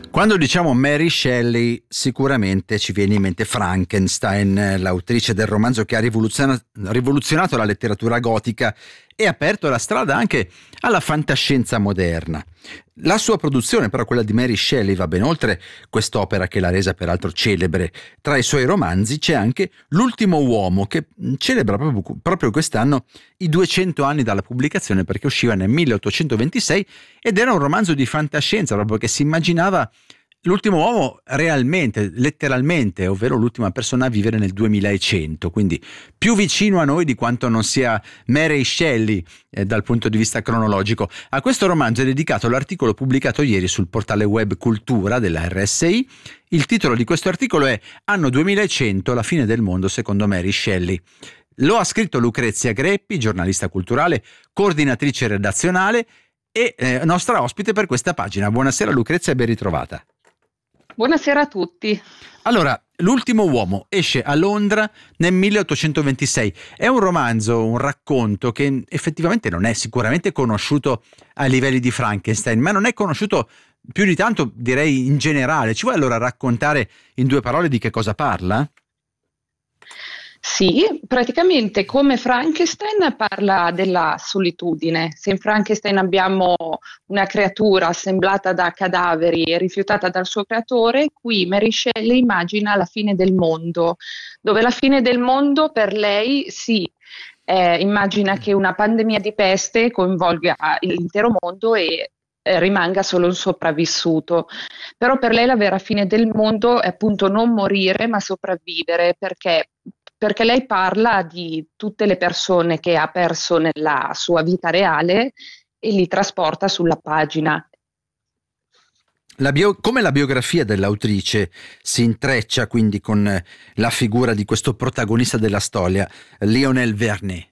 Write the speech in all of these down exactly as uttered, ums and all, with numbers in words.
Quando diciamo Mary Shelley sicuramente ci viene in mente Frankenstein, l'autrice del romanzo che ha rivoluzionato, rivoluzionato la letteratura gotica e aperto la strada anche alla fantascienza moderna. La sua produzione, però, quella di Mary Shelley, va ben oltre quest'opera che l'ha resa peraltro celebre. Tra i suoi romanzi c'è anche L'ultimo uomo, che celebra proprio, proprio quest'anno i duecento anni dalla pubblicazione, perché usciva nel milleottocentoventisei ed era un romanzo di fantascienza, proprio che si immaginava l'ultimo uomo realmente, letteralmente, ovvero l'ultima persona a vivere nel duemilacento, quindi più vicino a noi di quanto non sia Mary Shelley eh, dal punto di vista cronologico. A questo romanzo è dedicato l'articolo pubblicato ieri sul portale web Cultura della R S I. Il titolo di questo articolo è Anno duemilacento, la fine del mondo secondo Mary Shelley. Lo ha scritto Lucrezia Greppi, giornalista culturale, coordinatrice redazionale e eh, nostra ospite per questa pagina. Buonasera Lucrezia e ben ritrovata. Buonasera a tutti. Allora, L'ultimo uomo esce a Londra nel milleottocentoventisei. È un romanzo, un racconto che effettivamente non è sicuramente conosciuto a livelli di Frankenstein, ma non è conosciuto più di tanto, direi, in generale. Ci vuoi allora raccontare in due parole di che cosa parla? Sì, praticamente come Frankenstein parla della solitudine. Se in Frankenstein abbiamo una creatura assemblata da cadaveri e rifiutata dal suo creatore, qui Mary Shelley immagina la fine del mondo, dove la fine del mondo per lei sì, eh, immagina che una pandemia di peste coinvolga l'intero mondo e eh, rimanga solo un sopravvissuto. Però per lei la vera fine del mondo è appunto non morire ma sopravvivere, perché perché lei parla di tutte le persone che ha perso nella sua vita reale e li trasporta sulla pagina. La bio, come la biografia dell'autrice si intreccia quindi con la figura di questo protagonista della storia, Lionel Vernet?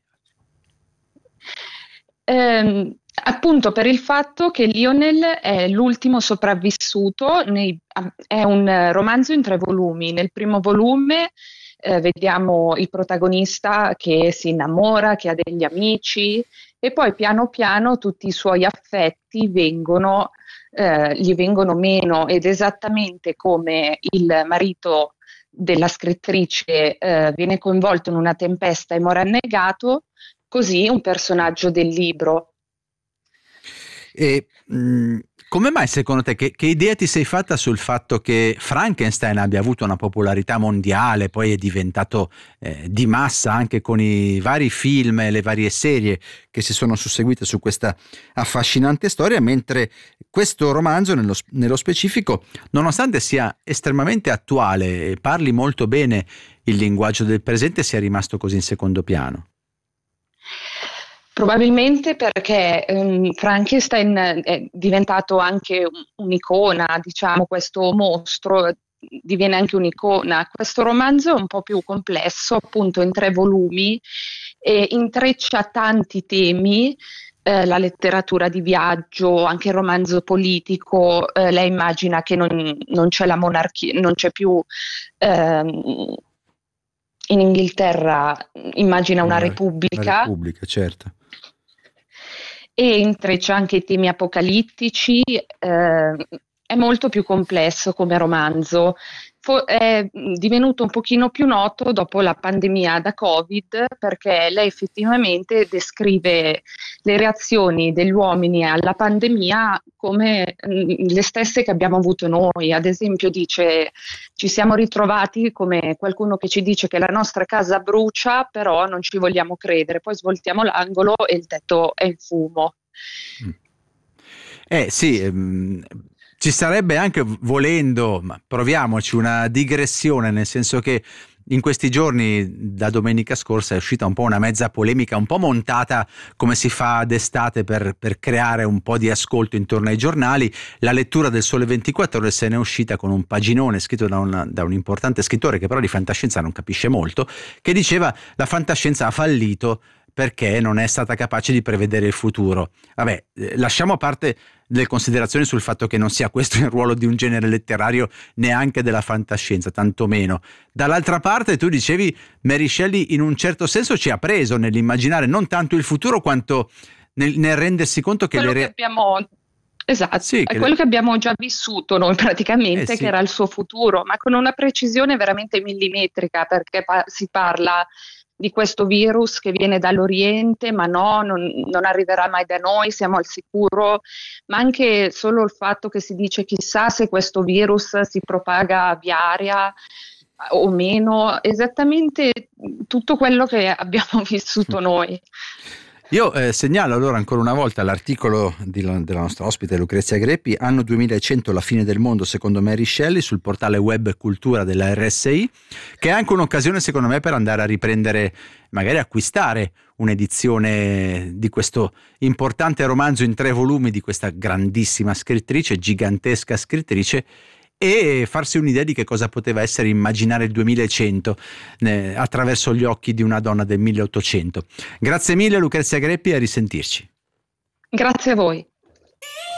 Eh, appunto per il fatto che Lionel è l'ultimo sopravvissuto, nei, è un romanzo in tre volumi. Nel primo volume Eh, vediamo il protagonista che si innamora, che ha degli amici e poi piano piano tutti i suoi affetti vengono, eh, gli vengono meno, ed esattamente come il marito della scrittrice eh, viene coinvolto in una tempesta e muore annegato, così un personaggio del libro. E mh, come mai secondo te, che, che idea ti sei fatta sul fatto che Frankenstein abbia avuto una popolarità mondiale, poi è diventato eh, di massa anche con i vari film e le varie serie che si sono susseguite su questa affascinante storia, mentre questo romanzo nello, nello specifico, nonostante sia estremamente attuale e parli molto bene il linguaggio del presente, sia rimasto così in secondo piano? Probabilmente perché um, Frankenstein è diventato anche un'icona, diciamo, questo mostro diviene anche un'icona. Questo romanzo è un po' più complesso, appunto in tre volumi, e intreccia tanti temi, eh, la letteratura di viaggio, anche il romanzo politico. Eh, lei immagina che non, non c'è la monarchia, non c'è più... Ehm, in Inghilterra immagina una, una repubblica. Una repubblica, certo. E intreccia anche i temi apocalittici, eh, è molto più complesso come romanzo. Fo- è divenuto un pochino più noto dopo la pandemia da Covid, perché lei effettivamente descrive le reazioni degli uomini alla pandemia come mh, le stesse che abbiamo avuto noi. Ad esempio dice: ci siamo ritrovati come qualcuno che ci dice che la nostra casa brucia, però non ci vogliamo credere, poi svoltiamo l'angolo e il tetto è in fumo. Eh sì, ehm, ci sarebbe anche, volendo, ma proviamoci, una digressione, nel senso che in questi giorni, da domenica scorsa, è uscita un po' una mezza polemica, un po' montata come si fa d'estate per, per creare un po' di ascolto intorno ai giornali. La lettura del Sole ventiquattro Ore se n'è uscita con un paginone scritto da un, da un importante scrittore che però di fantascienza non capisce molto, che diceva: la fantascienza ha fallito perché non è stata capace di prevedere il futuro. Vabbè, eh, lasciamo a parte le considerazioni sul fatto che non sia questo il ruolo di un genere letterario, neanche della fantascienza, tantomeno. Dall'altra parte tu dicevi Mary Shelley in un certo senso ci ha preso nell'immaginare non tanto il futuro quanto nel, nel rendersi conto che quello le re- che abbiamo Esatto, Sì, è che quello le- che abbiamo già vissuto noi eh praticamente, che sì. era il suo futuro, ma con una precisione veramente millimetrica, perché pa- si parla di questo virus che viene dall'Oriente, ma no, non, non arriverà mai da noi, siamo al sicuro, ma anche solo il fatto che si dice chissà se questo virus si propaga via aria o meno, esattamente tutto quello che abbiamo vissuto noi. Io eh, segnalo allora ancora una volta l'articolo di- della nostra ospite Lucrezia Greppi, anno duemilacento, la fine del mondo secondo Mary Shelley, sul portale web Cultura della R S I, che è anche un'occasione secondo me per andare a riprendere, magari acquistare un'edizione di questo importante romanzo in tre volumi di questa grandissima scrittrice, gigantesca scrittrice, e farsi un'idea di che cosa poteva essere immaginare il duemilacento eh, attraverso gli occhi di una donna del milleottocento. Grazie mille Lucrezia Greppi e a risentirci. Grazie a voi.